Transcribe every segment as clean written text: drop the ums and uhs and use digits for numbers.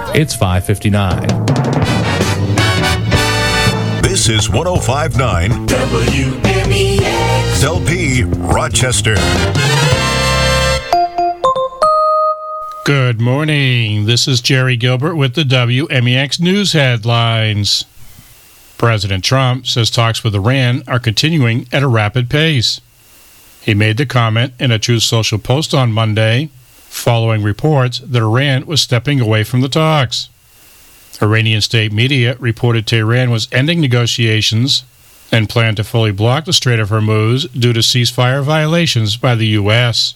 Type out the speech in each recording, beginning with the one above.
It's 5:59. This is 105.9 WMEX LP Rochester. Good morning. This is Jerry Gilbert with the WMEX News headlines. President Trump says talks with Iran are continuing at a rapid pace. He made the comment in a Truth Social post on Monday, following reports that Iran was stepping away from the talks. Iranian state media reported Tehran was ending negotiations and planned to fully block the Strait of Hormuz due to ceasefire violations by the U.S.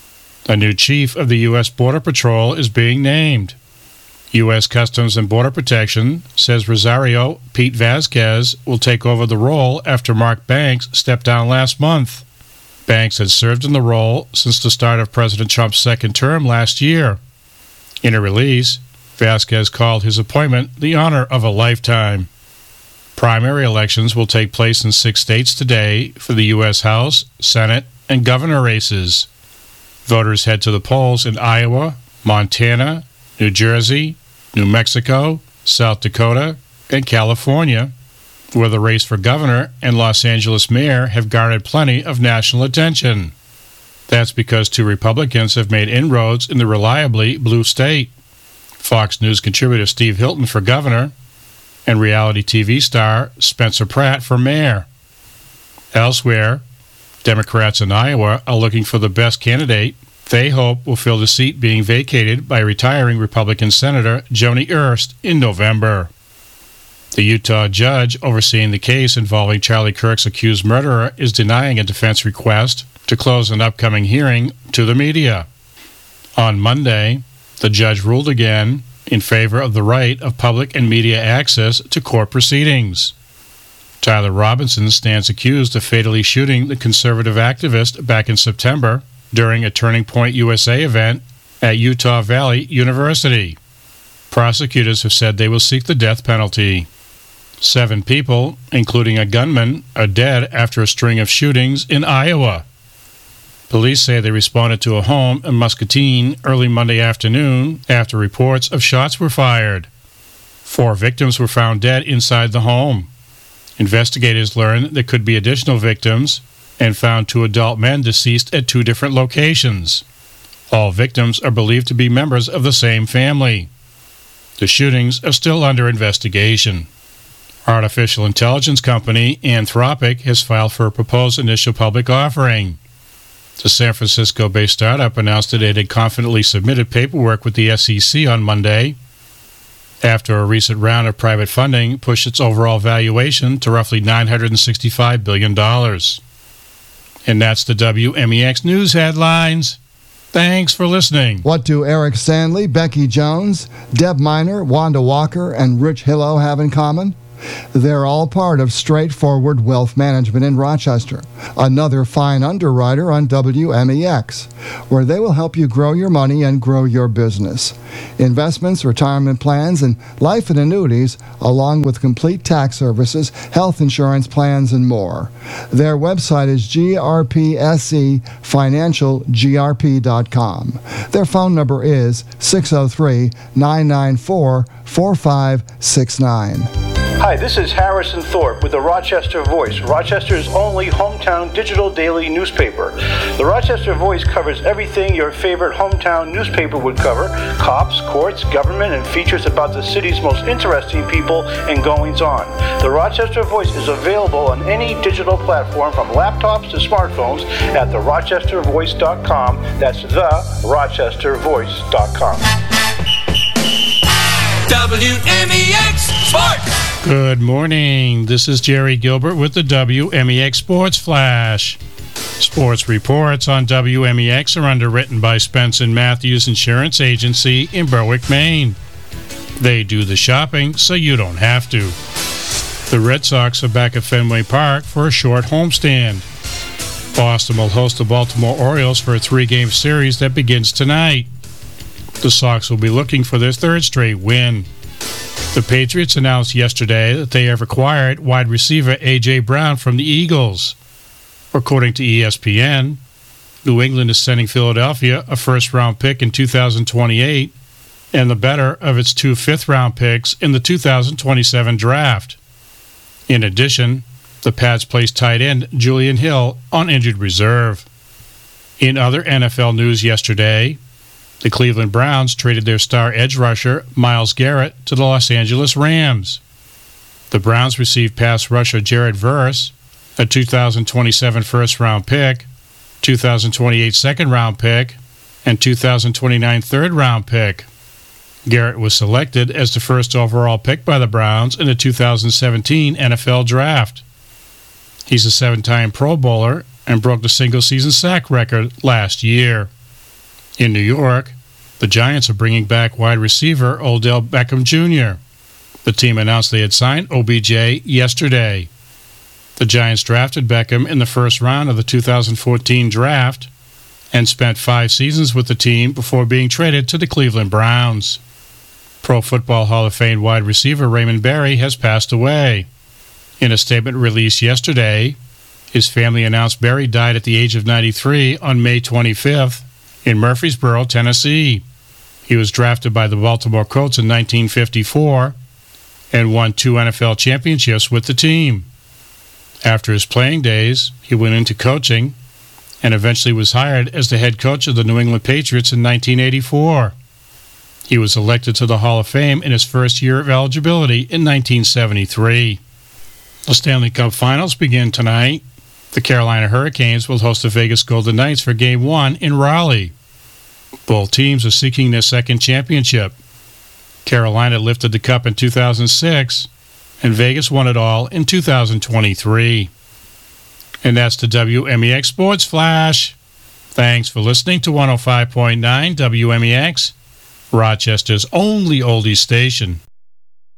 A new chief of the U.S. Border Patrol is being named. U.S. Customs and Border Protection says Rosario Pete Vasquez will take over the role after Mark Banks stepped down last month. Banks had served in the role since the start of President Trump's second term last year. In a release, Vasquez called his appointment the honor of a lifetime. Primary elections will take place in 6 states today for the U.S. House, Senate, and governor races. Voters head to the polls in Iowa, Montana, New Jersey, New Mexico, South Dakota, and California, where the race for governor and Los Angeles mayor have garnered plenty of national attention. That's because 2 Republicans have made inroads in the reliably blue state. Fox News contributor Steve Hilton for governor and reality TV star Spencer Pratt for mayor. Elsewhere, Democrats in Iowa are looking for the best candidate they hope will fill the seat being vacated by retiring Republican Senator Joni Ernst in November. The Utah judge overseeing the case involving Charlie Kirk's accused murderer is denying a defense request to close an upcoming hearing to the media. On Monday, the judge ruled again in favor of the right of public and media access to court proceedings. Tyler Robinson stands accused of fatally shooting the conservative activist back in September during a Turning Point USA event at Utah Valley University. Prosecutors have said they will seek the death penalty. 7 people, including a gunman, are dead after a string of shootings in Iowa. Police say they responded to a home in Muscatine early Monday afternoon after reports of shots were fired. 4 victims were found dead inside the home. Investigators learned there could be additional victims and found 2 adult men deceased at 2 different locations. All victims are believed to be members of the same family. The shootings are still under investigation. Artificial intelligence company Anthropic has filed for a proposed initial public offering. The San Francisco-based startup announced that it had confidently submitted paperwork with the SEC on Monday after a recent round of private funding pushed its overall valuation to roughly $965 billion. And that's the WMEX News headlines. Thanks for listening. What do Eric Stanley, Becky Jones, Deb Miner, Wanda Walker, and Rich Hillo have in common? They're all part of Straightforward Wealth Management in Rochester, another fine underwriter on WMEX, where they will help you grow your money and grow your business. Investments, retirement plans, and life and annuities, along with complete tax services, health insurance plans, and more. Their website is grpscfinancialgrp.com. Their phone number is 603-994-4569. Hi, this is Harrison Thorpe with the Rochester Voice, Rochester's only hometown digital daily newspaper. The Rochester Voice covers everything your favorite hometown newspaper would cover: cops, courts, government, and features about the city's most interesting people and goings-on. The Rochester Voice is available on any digital platform from laptops to smartphones at therochestervoice.com. That's therochestervoice.com. WMEX Sports. Good morning. This is Jerry Gilbert with the WMEX Sports Flash. Sports reports on WMEX are underwritten by Spence & Matthews Insurance Agency in Berwick, Maine. They do the shopping so you don't have to. The Red Sox are back at Fenway Park for a short homestand. Boston will host the Baltimore Orioles for a 3-game series that begins tonight. The Sox will be looking for their 3rd straight win. The Patriots announced yesterday that they have acquired wide receiver A.J. Brown from the Eagles. According to ESPN, New England is sending Philadelphia a first-round pick in 2028 and the better of its 2 fifth-round picks in the 2027 draft. In addition, the Pats placed tight end Julian Hill on injured reserve. In other NFL news yesterday, the Cleveland Browns traded their star edge rusher Myles Garrett to the Los Angeles Rams. The Browns received pass rusher Jared Verse, a 2027 first-round pick, 2028 second-round pick, and 2029 third-round pick. Garrett was selected as the first overall pick by the Browns in the 2017 NFL Draft. He's a 7-time Pro Bowler and broke the single-season sack record last year. In New York, the Giants are bringing back wide receiver Odell Beckham Jr. The team announced they had signed OBJ yesterday. The Giants drafted Beckham in the first round of the 2014 draft and spent 5 seasons with the team before being traded to the Cleveland Browns. Pro Football Hall of Fame wide receiver Raymond Berry has passed away. In a statement released yesterday, his family announced Berry died at the age of 93 on May 25th in Murfreesboro, Tennessee. He was drafted by the Baltimore Colts in 1954 and won 2 NFL championships with the team. After his playing days, he went into coaching and eventually was hired as the head coach of the New England Patriots in 1984. He was elected to the Hall of Fame in his first year of eligibility in 1973. The Stanley Cup Finals begin tonight. The Carolina Hurricanes will host the Vegas Golden Knights for Game 1 in Raleigh. Both teams are seeking their second championship. Carolina lifted the cup in 2006, and Vegas won it all in 2023. And that's the WMEX Sports Flash. Thanks for listening to 105.9 WMEX, Rochester's only oldies station.